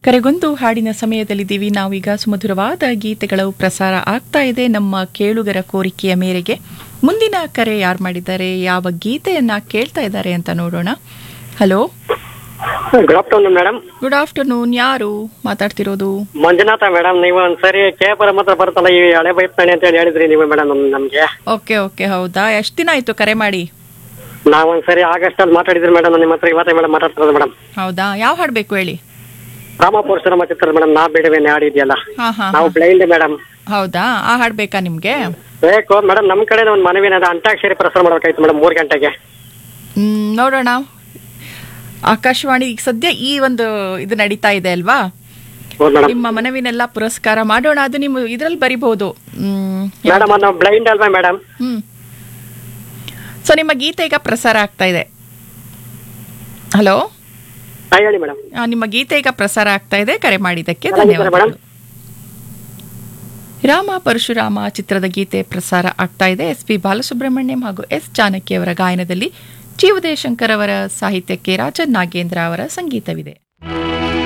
ಕರೆಗೊಂದು ಹಾಡಿನ ಸಮಯದಲ್ಲಿದ್ದೀವಿ. ನಾವೀಗ ಸುಮಧುರವಾದ ಗೀತೆಗಳು ಪ್ರಸಾರ ಆಗ್ತಾ ಇದೆ ನಮ್ಮ ಕೇಳುಗರ ಕೋರಿಕೆಯ ಮೇರೆಗೆ. ಮುಂದಿನ ಕರೆ ಯಾರು ಮಾಡಿದ್ದಾರೆ, ಯಾವ ಗೀತೆಯನ್ನ ಕೇಳ್ತಾ ಇದ್ದಾರೆ ಅಂತ ನೋಡೋಣ. Hello, good afternoon madam. Good afternoon. ಯಾರು ಮಾತಾಡ್ತಿರೋದು? ಮಂಜುನಾಥ ಮೇಡಮ್. ನೀವು ಒಂದ್ಸರಿ ಕೇಪುರ ಮಾತ್ರ ಬರುತ್ತಲ್ಲ, ಈ ಹಳೆ ಬೈಪ್ತಾನೆ ಅಂತ ಹೇಳಿ ಹೇಳಿದ್ರಿ ನೀವು ಮೇಡಮ್ ನಮ್ಗೆ. ಓಕೆ ಓಕೆ, ಹೌದಾ? ಎಷ್ಟು ದಿನ ಆಯ್ತು ಕರೆ ಮಾಡಿ? ನಾವೊಂದ್ಸರಿ ಆಗಸ್ಟ್ ಅಲ್ಲಿ ಮಾತಾಡಿದ್ರಿ ಮೇಡಮ್ ನಿಮ್ಮ ಹತ್ರ. ಇವತ್ತೇ ಮೇಡಮ್ ಮಾತಾಡ್ತಿರೋದು ಮೇಡಮ್. ಹೌದಾ? ಯಾವ ಹಾಡ್ಬೇಕು ಹೇಳಿ? ರಾಮಪುರುಷರಮ್ಮ ಚಿತ್ರದ ಮೇಡಮ್, ನಾ ಬಿಡುವೇನೆ ಹಾಡಿದ್ಯಲ್ಲ. ನಾವು ಬ್ಲೈಂಡ್ ಮೇಡಮ್. ಹೌದಾ? ಆ ಹಾಡ್ಬೇಕಾ ನಿಮ್ಗೆ? ಬೇಕು ಮೇಡಮ್. ನಮ್ ಕಡೆ ಒಂದು ಮನವಿನ ಅಂತ್ಯಾಕ್ಷರಿ ಪ್ರಸಾರ ಮಾಡ್ಬೇಕಾಯ್ತು ಮೇಡಮ್ 3 ಗಂಟೆಗೆ. ನೋಡೋಣ. ಆಕಾಶವಾಣಿ ಈಗ ಸದ್ಯ ಈ ಒಂದು ಇದು ನಡೀತಾ ಇದೆ ಅಲ್ವಾ? ನಿಮ್ಮ ಮನವಿನೆಲ್ಲ ಪುರಸ್ಕಾರ ಮಾಡೋಣ. ಅದು ನೀವು ಇದ್ರಲ್ಲಿ ಬರಿಬಹುದು ಮೇಡಮ್. ನಾವು ಬ್ಲೈಂಡ್ ಅಲ್ವಾ ಮೇಡಮ್? ಸೊ ನಿಮ್ಮ ಗೀತೆ ಈಗ ಪ್ರಸಾರ ಆಗ್ತಾ ಇದೆ. ಹಲೋ, ಹೇಳಿ ಮೇಡಮ್. ನಿಮ್ಮ ಗೀತೆ ಈಗ ಪ್ರಸಾರ ಆಗ್ತಾ ಇದೆ. ಕರೆ ಮಾಡಿದ್ದಕ್ಕೆ ಧನ್ಯವಾದಗಳು. ರಾಮ ಪರಶುರಾಮ ಚಿತ್ರದ ಗೀತೆ ಪ್ರಸಾರ ಆಗ್ತಾ ಇದೆ. ಎಸ್.ಪಿ. ಬಾಲಸುಬ್ರಹ್ಮಣ್ಯಂ ಹಾಗೂ ಎಸ್. ಜಾನಕಿ ಅವರ ಗಾಯನದಲ್ಲಿ ಜಿ. ಉದಯಶಂಕರ್ ಅವರ ಸಾಹಿತ್ಯಕ್ಕೆ ರಾಜನ್ ನಾಗೇಂದ್ರ ಅವರ ಸಂಗೀತವಿದೆ.